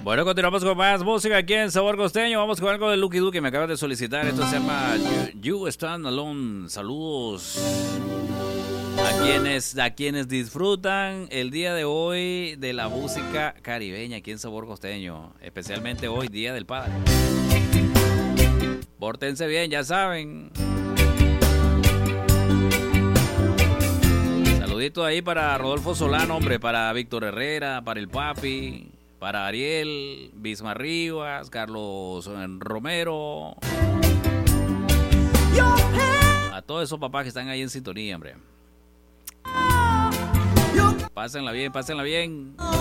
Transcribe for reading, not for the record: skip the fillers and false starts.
Bueno, continuamos con más música aquí en Sabor Costeño. Vamos con algo de Lucky Duke que me acabas de solicitar. Esto se llama You Stand Alone. Saludos a quienes disfrutan el día de hoy de la música caribeña aquí en Sabor Costeño. Especialmente hoy, Día del Padre. Pórtense bien, ya saben. Saludito ahí para Rodolfo Solano, hombre, para Víctor Herrera, para el Papi, para Ariel, Bismar Rivas, Carlos Romero. A todos esos papás que están ahí en sintonía, hombre. Pásenla bien, pásenla bien.